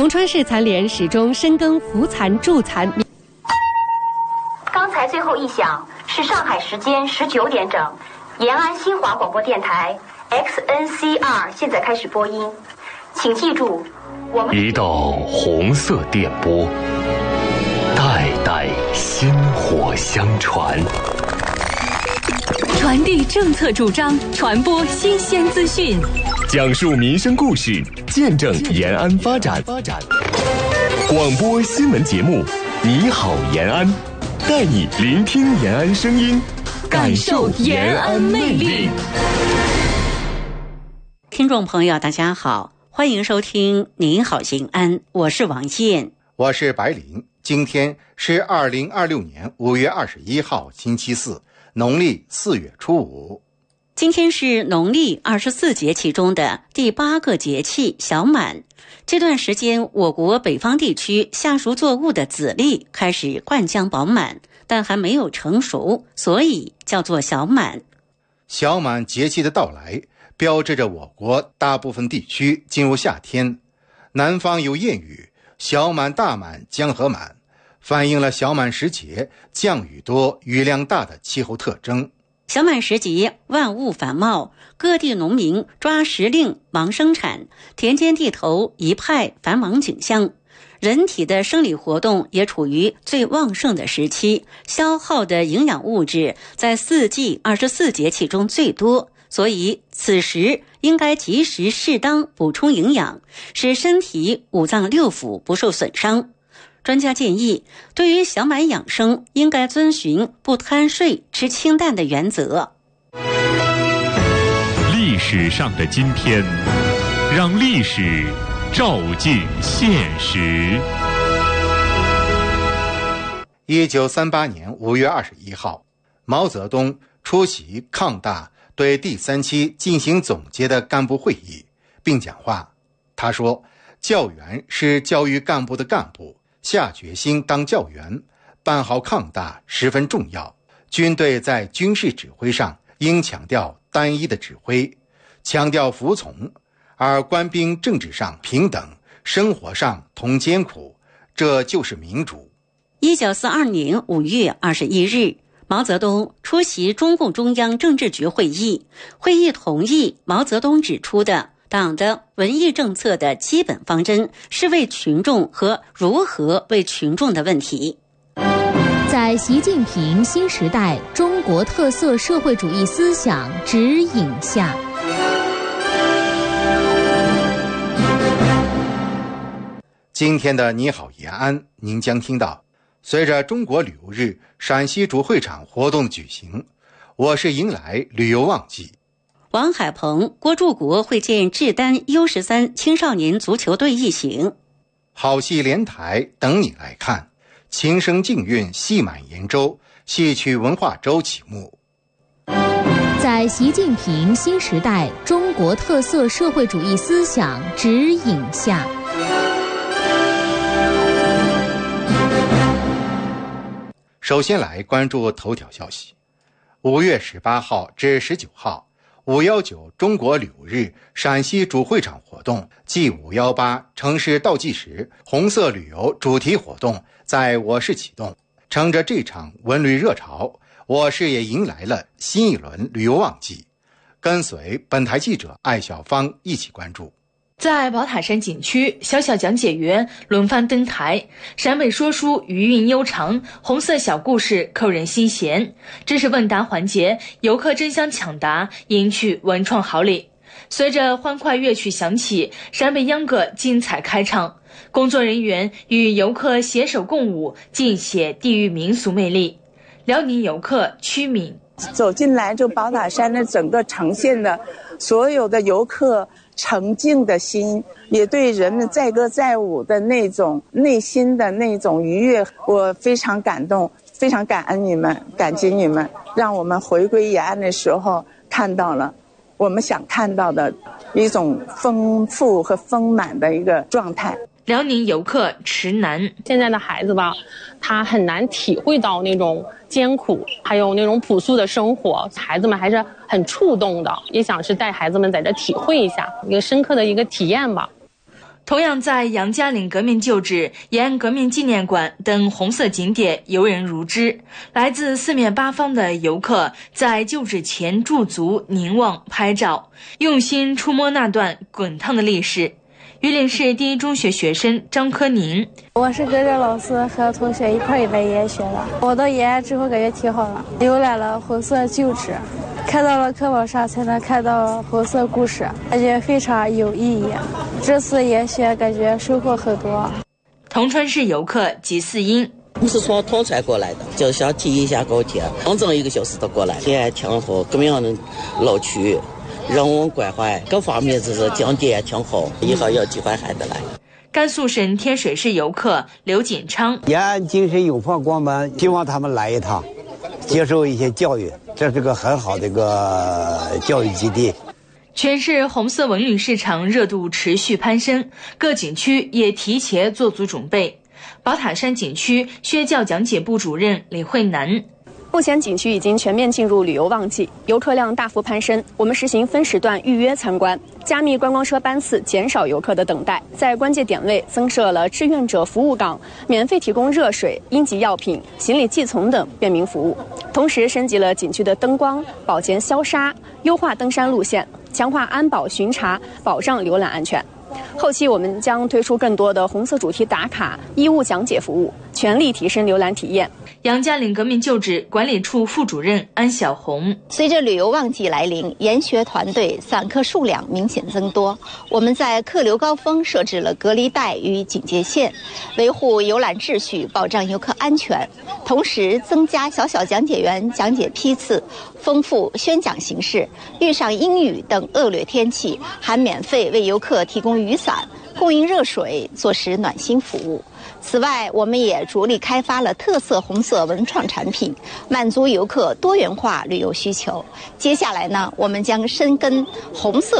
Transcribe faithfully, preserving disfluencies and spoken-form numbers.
铜川市残联始终深耕扶残助残。 刚才最后一响是上海时间十九点整，延安新华广播电台 X N C R 现在开始播音，请记住，我们一道红色电波，代代薪火相传， 传递政策主张，传播新鲜资讯， 讲述民生故事，见证延安发展。广播新闻节目，你好延安，带你聆听延安声音，感受延安魅力。 听众朋友，大家好，欢迎收听您好延安，我是王燕， 我是白林。今天是二零二六年五月二十一号，星期四，农历四月初五。 今天是农历二十四节气中的第八个节气小满。这段时间，我国北方地区夏熟作物的籽粒开始灌浆饱满，但还没有成熟，所以叫做小满。 小满节气的到来，标志着我国大部分地区进入夏天。南方有谚语小满大满江河满，反映了小满时节降雨多雨量大的气候特征。 小满时节万物繁茂，各地农民抓时令忙生产，田间地头一派繁忙景象，人体的生理活动也处于最旺盛的时期，消耗的营养物质在四季二十四节气中最多，所以此时应该及时适当补充营养，使身体五脏六腑不受损伤。专家建议，对于小满养生，应该遵循不贪睡、吃清淡的原则。 历史上的今天，让历史照进现实。 一九三八年五月二十一号，毛泽东出席抗大对第三期进行总结的干部会议，并讲话。他说，教员是教育干部的干部，下决心当教员，办好抗大十分重要。军队在军事指挥上应强调单一的指挥，强调服从，而官兵政治上平等，生活上同艰苦，这就是民主。 一九四二年五月二十一日，毛泽东出席中共中央政治局会议，会议同意毛泽东指出的党的文艺政策的基本方针是为群众和如何为群众的问题。 在习近平新时代中国特色社会主义思想指引下， 今天的你好延安，您将听到，随着中国旅游日陕西主会场活动的举行，我市迎来旅游旺季。 王海鹏、郭柱国会见志丹 U 十三 青少年足球队一行。 好戏连台等你来看，情声竞韵戏满延州，戏曲文化周启幕。 在习近平新时代中国特色社会主义思想指引下， 首先来关注头条消息。五月十八号至十九号，五一九中国旅游日陕西主会场活动暨五一八城市倒计时红色旅游主题活动在我市启动。乘着这场文旅热潮，我市也迎来了新一轮旅游旺季。跟随本台记者艾小芳一起关注。 在宝塔山景区，小小讲解员轮番登台，陕北说书余韵悠长，红色小故事扣人心弦。知识问答环节，游客争相抢答，赢取文创好礼。随着欢快乐曲响起，陕北秧歌精彩开唱，工作人员与游客携手共舞，尽写地域民俗魅力。辽宁游客曲敏走进来，就宝塔山的整个呈现的所有的游客沉静的心，也对人们载歌载舞的那种内心的那种愉悦，我非常感动，非常感恩你们，感激你们，让我们回归延安的时候看到了我们想看到的一种丰富和丰满的一个状态。 辽宁游客池南， 现在的孩子吧，他很难体会到那种艰苦，还有那种朴素的生活，孩子们还是很触动的，也想是带孩子们在这体会一下一个深刻的一个体验吧。 同样在杨家岭革命旧址、延安革命纪念馆等红色景点游人如织，来自四面八方的游客在旧址前驻足凝望拍照，用心触摸那段滚烫的历史。榆林市第一中学学生张科宁， 我是跟着老师和同学一块来研学的。我到延安之后感觉挺好的，游览了红色旧址，看到了课本上才能看到红色故事，感觉非常有意义。这次研学感觉收获很多。 铜川市游客吉四英， 我们是从铜川过来的，就想体验一下高铁，整整一个小时都过来，体验挺好，各样的乐趣。人文关怀各方面就是景点挺好，以后有机会还得来。 甘肃省天水市游客刘锦昌， 延安精神永放光芒，希望他们来一趟，接受一些教育，这是个很好的一个教育基地。 全市红色文旅市场热度持续攀升，各景区也提前做足准备。宝塔山景区宣教讲解部主任李慧楠， 目前景区已经全面进入旅游旺季，游客量大幅攀升。我们实行分时段预约参观，加密观光车班次，减少游客的等待。在关键点位增设了志愿者服务岗，免费提供热水、应急药品、行李寄存等便民服务。同时升级了景区的灯光、保洁消杀，优化登山路线，强化安保巡查，保障游览安全。后期我们将推出更多的红色主题打卡、衣物讲解服务，全力提升游览体验。 杨家岭革命旧址管理处副主任安小红， 随着旅游旺季来临，研学团队散客数量明显增多。我们在客流高峰设置了隔离带与警戒线，维护游览秩序，保障游客安全。同时增加小小讲解员讲解批次，丰富宣讲形式。遇上阴雨等恶劣天气，还免费为游客提供雨伞，供应热水，做实暖心服务。此外，我们也着力开发了特色红色文创产品，满足游客多元化旅游需求。接下来呢，我们将深耕红色